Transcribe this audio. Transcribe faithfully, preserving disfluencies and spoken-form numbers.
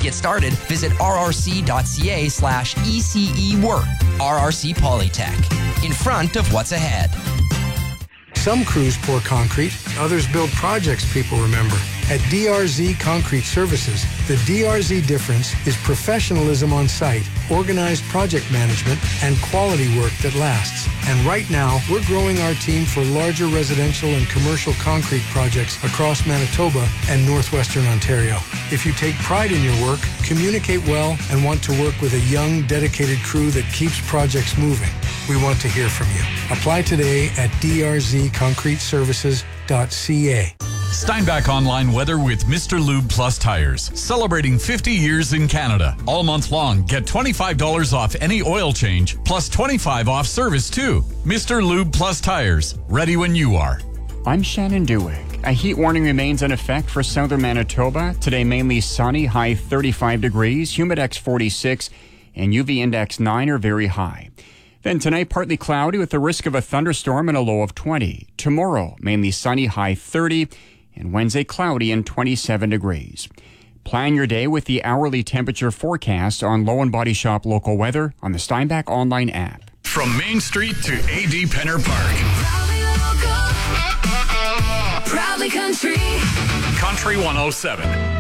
get started, visit rrc.ca slash ECE work. R R C Polytech. In front of what's ahead. Some crews pour concrete, others build projects people remember. At D R Z Concrete Services, the D R Z difference is professionalism on site, organized project management, and quality work that lasts. And right now, we're growing our team for larger residential and commercial concrete projects across Manitoba and northwestern Ontario. If you take pride in your work, communicate well, and want to work with a young, dedicated crew that keeps projects moving, we want to hear from you. Apply today at d r z concrete services dot c a. Steinbach Online Weather with Mister Lube Plus Tires. Celebrating fifty years in Canada. All month long, get twenty-five dollars off any oil change, plus twenty-five dollars off service too. Mister Lube Plus Tires. Ready when you are. I'm Shannon Dewick. A heat warning remains in effect for southern Manitoba. Today mainly sunny, high thirty-five degrees, humidex forty-six, and U V index nine are very high. Then tonight, partly cloudy with the risk of a thunderstorm and a low of twenty. Tomorrow, mainly sunny, high thirty, and Wednesday cloudy and twenty-seven degrees. Plan your day with the hourly temperature forecast on Low and Body Shop Local Weather on the Steinbach Online app. From Main Street to A D Penner Park. Proudly local, proudly country. Country one oh seven.